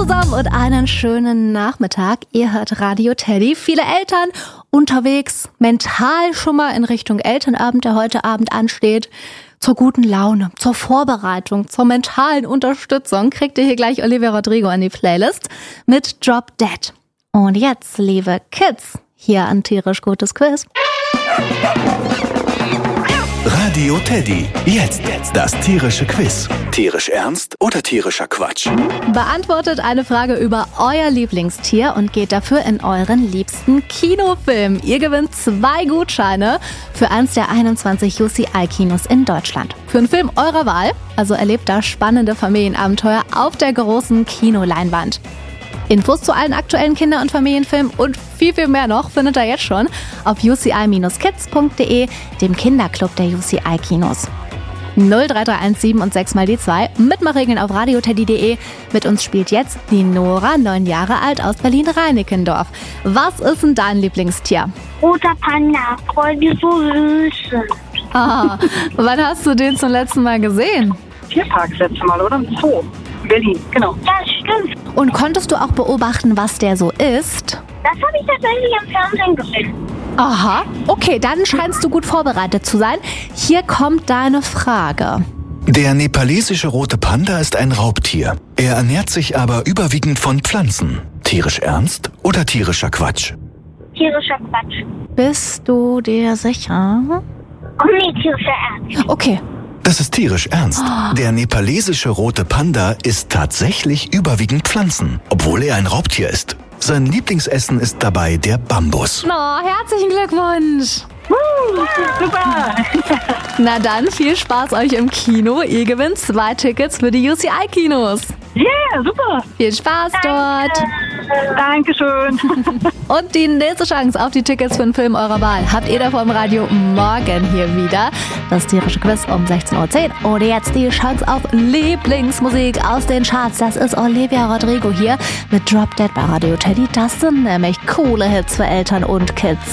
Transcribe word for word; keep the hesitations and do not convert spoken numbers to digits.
zusammen und einen schönen Nachmittag. Ihr hört Radio Teddy. Viele Eltern unterwegs, mental schon mal in Richtung Elternabend, der heute Abend ansteht. Zur guten Laune, zur Vorbereitung, zur mentalen Unterstützung kriegt ihr hier gleich Olivia Rodrigo an die Playlist mit Drop Dead. Und jetzt, liebe Kids, hier ein tierisch gutes Quiz. Radio Teddy. Jetzt das tierische Quiz. Tierisch ernst oder tierischer Quatsch? Beantwortet eine Frage über euer Lieblingstier und geht dafür in euren liebsten Kinofilm. Ihr gewinnt zwei Gutscheine für eins der einundzwanzig U C I-Kinos in Deutschland. Für einen Film eurer Wahl, also erlebt da spannende Familienabenteuer auf der großen Kinoleinwand. Infos zu allen aktuellen Kinder- und Familienfilmen und viel, viel mehr noch findet ihr jetzt schon auf u c i dash kids punkt d e, dem Kinderclub der U C I-Kinos. null drei drei eins sieben und sechs mal die zwei, Mitmachregeln auf radioteddy punkt de. Mit uns spielt jetzt die Nora, neun Jahre alt, aus Berlin-Reinickendorf. Was ist denn dein Lieblingstier? Roter Panda, weil die so süß sind. Ah, wann hast du den zum letzten Mal gesehen? Tierpark das letzte Mal, oder? Im Zoo. In Berlin, genau. Das stimmt. Und konntest du auch beobachten, was der so ist? Das habe ich tatsächlich im Fernsehen gesehen. Aha, okay, dann scheinst du gut vorbereitet zu sein. Hier kommt deine Frage. Der nepalesische rote Panda ist ein Raubtier. Er ernährt sich aber überwiegend von Pflanzen. Tierisch ernst oder tierischer Quatsch? Tierischer Quatsch. Bist du dir sicher? Oh nee, tierischer Ernst. Okay. Das ist tierisch ernst. Der nepalesische rote Panda isst tatsächlich überwiegend Pflanzen, obwohl er ein Raubtier ist. Sein Lieblingsessen ist dabei der Bambus. Na, herzlichen Glückwunsch. Uh, super! Na dann, viel Spaß euch im Kino. Ihr gewinnt zwei Tickets für die U C I-Kinos. Yeah, super! Viel Spaß dort. Dankeschön. Und die nächste Chance auf die Tickets für den Film eurer Wahl habt ihr da vom Radio morgen hier wieder. Das tierische Quiz um sechzehn Uhr zehn. Und jetzt die Chance auf Lieblingsmusik aus den Charts. Das ist Olivia Rodrigo hier mit Drop Dead bei Radio Teddy. Das sind nämlich coole Hits für Eltern und Kids.